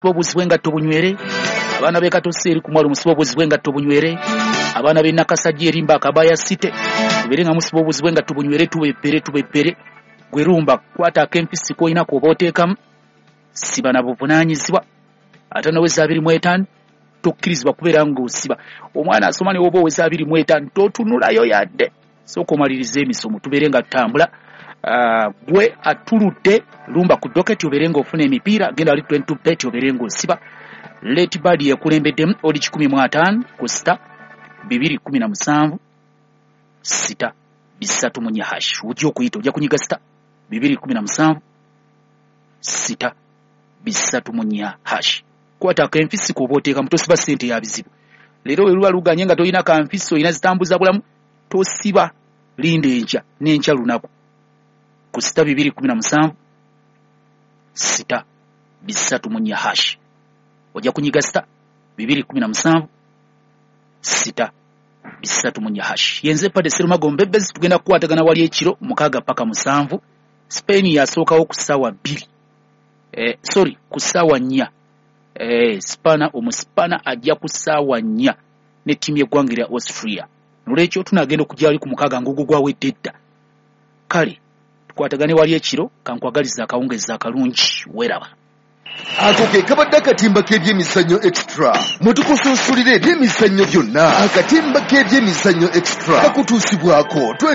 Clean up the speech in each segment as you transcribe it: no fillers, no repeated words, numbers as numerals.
obuzibwe ngatto bunywere abaana b'ekatose eri kumwalo musiba obuzibwe ngatto bunywere abaana b'e Nakasajja erimba akabaya site tubere nga musiba obuzibwe ngatto bunywere tubepere gwe rumba kwata akempisi koina ko boteekamu siba na buvunaanyizibwa ate naweza 25 tokkirizibwa kubeera ng'osiba omwana asoma ne woba oweza 25 totunulayo yadde sooka omaliriza emisomo tubeere nga tutambula gwe atuludde lumba ku doketi obeere ng'ofuna emipiira genda ali 22 bet obeere ng'osiba late badi yakulembeddemu oli 15 ku sita 217 sita 3 hash ojja okuyita ojja kunyiga sita 217 sita 3 hash kwata akempisi ko boteeka mutosiba sente ya bizibu leero we luganye nga toyina kampisi oyina zitambuza bulamu tosiba linde encha n'encha lunaku ku sita 217 sita 3 hash ojja kunyiga sita 217 sita 3 hash yenze pade Serumago Mbebezi tugenda kukwatagana wali ekiro 6 paka 7 Spain yasookawo ku ssaawa 2 ku ssaawa 4 Spana omuspana ajja ku ssaawa 4 ne timu y'eggwanga lya Austria nolwekyo tunagenda okujja ku 6 ngugu gwawedde kale tukwatagane wali ekiro kankwagaliza akawungeza akalungi weraba ako ke kabadde akatimba k'ebyemizannyo extra mutukusunsulire ebyemizannyo byonna akatimba k'ebyemizannyo extra kakutuusibwako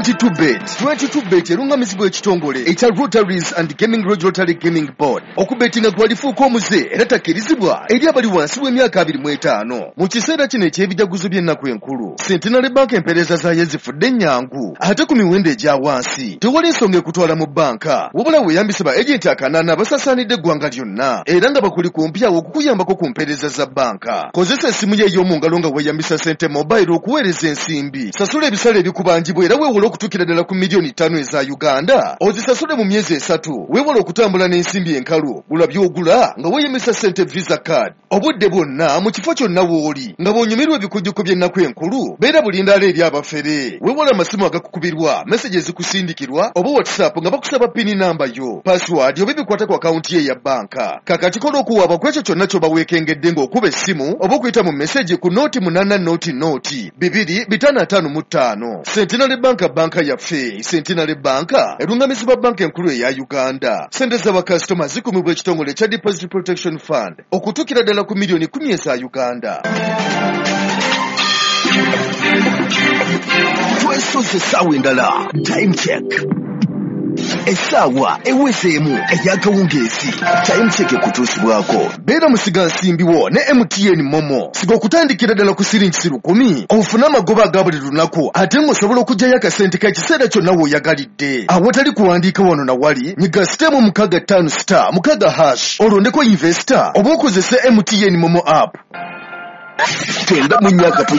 22bet erungamizibwa ekitongole ekya Rotaries and Gaming Rotary Gaming Board okubetinga kwalifuuka omuze era takkirizibwa eri abali wansi w'emyaka 25 mu kiseera kino eky'ebijaguzo by'ennaku enkulu Centenary Bank empeereza zaayo zifudde nnyangu ate ku miwendo egya wansi tewali ensonga ekutwala mu banka wabula weeyambisa ba ejenti akanaana abasasaanidde eggwanga lyonna era nga bakuli kumpyawo okukuyambako ku mpeereza za banka kozesa essimu ye ey'omu ngalo nga weeyambisa Sente Mobile okuweereza ensimbi sasula ebisale ebikubangibwa era weewole okutuukira ddala ku miliyoni 5 eza Uganda ozisasule mu myezi 3 weewole okutambula n'ensimbi enkalu gula by'ogula nga weeyambisa Sente Visa Card obudde bwonna mu kifo kyonna w'oli nga bw'onyumirwa ebikujjuko by'ennaku enkulu beera bulindaala eri abafere weewole amasimu agakukubirwa meseji ezikusindikirwa oba WhatsApp nga bakusaba pini namba yo password oba ebikwata ku akawunti ye ya banka kakati kola okuwaaba ku ekyo kyonna ky'oba weekengedde ng'okuba essimu oba okuyita mu meseji ku nooti 8 nooti 2555 Centenary banka yaffe Centenary banka erungamizibwa banka enkulu eya Uganda sente z'abakasitoma zikumibwa ekitongole ekya Deposit Protection Fund okutuukira ddala ku miliyoni 10 eza Uganda twesoze essaawa endala time check essaawa eweseemu ey'akawungeezi time check ekutuusibwako beera musigansimbiwo ne MTN Momo siga okutandikira ddala ku siringi 10 ofune amagoba aga buli lunaku ate ng'osobola okuggyayo akasente ka kiseera kyonna w'oyagalidde awatali kuwandiika wano na wali nyiga sitemu 65 hash olondeko investor oba okozese MTN Momo app tenda mu nnyaka